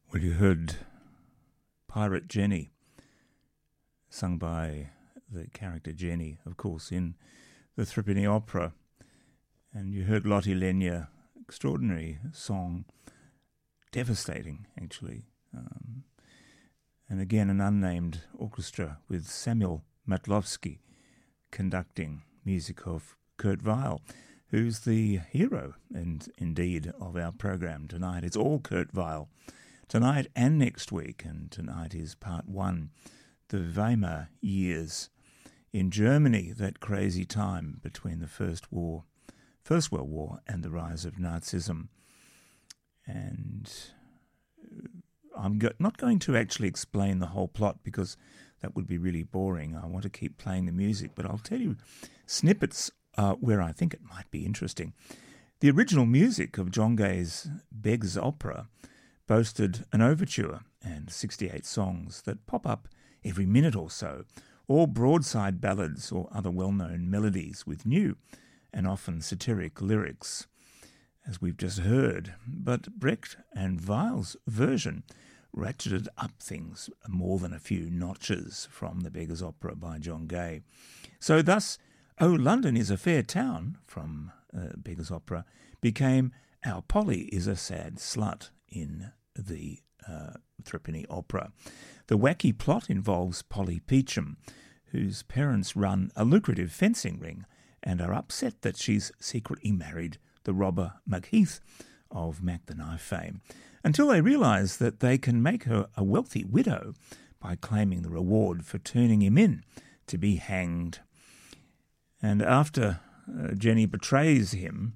Well, you heard Pirate Jenny, sung by the character Jenny, of course, in the Threepenny Opera. And you heard Lotte Lenya, extraordinary song, devastating, actually. And again, an unnamed orchestra with Samuel Matlowski conducting, music of Kurt Weill, who's the hero, and indeed, of our program tonight. It's all Kurt Weill, tonight and next week, and tonight is part one, the Weimar years in Germany, that crazy time between the First World War and the rise of Nazism. And I'm not going to actually explain the whole plot because that would be really boring. I want to keep playing the music, but I'll tell you snippets where I think it might be interesting. The original music of John Gay's Beggar's Opera boasted an overture and 68 songs that pop up every minute or so, all broadside ballads or other well-known melodies with new and often satiric lyrics, as we've just heard. But Brecht and Weill's version ratcheted up things more than a few notches from the Beggar's Opera by John Gay. So thus, "Oh, London is a Fair Town" from Beggar's Opera became "Our Polly is a Sad Slut" in the Threepenny Opera. The wacky plot involves Polly Peachum, whose parents run a lucrative fencing ring and are upset that she's secretly married the robber Macheath of Mac the Knife fame, until they realise that they can make her a wealthy widow by claiming the reward for turning him in to be hanged. And after Jenny betrays him,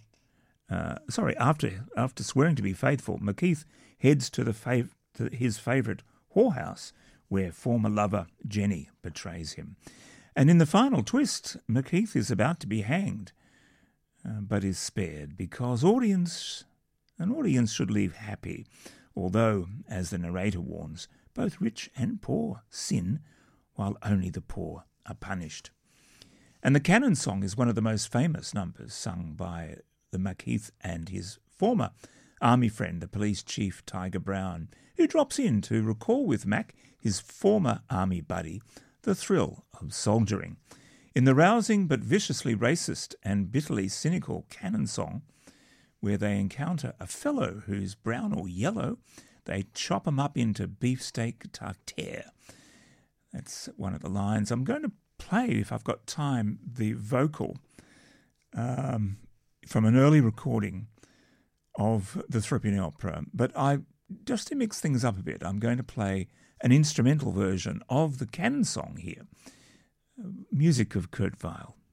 after swearing to be faithful, Macheath heads to his favourite whorehouse, where former lover Jenny betrays him. And in the final twist, Macheath is about to be hanged, but is spared because an audience should leave happy, although, as the narrator warns, both rich and poor sin, while only the poor are punished. And the Canon Song is one of the most famous numbers sung by the Macheath and his former army friend, the police chief Tiger Brown, who drops in to recall with Mac, his former army buddy, the thrill of soldiering. In the rousing but viciously racist and bitterly cynical Canon Song, where they encounter a fellow who's brown or yellow, they chop him up into beefsteak tartare. That's one of the lines. I'm going to play, if I've got time, the vocal from an early recording of the Threepenny Opera, but just to mix things up a bit, I'm going to play an instrumental version of the Canon Song here, music of Kurt Weill.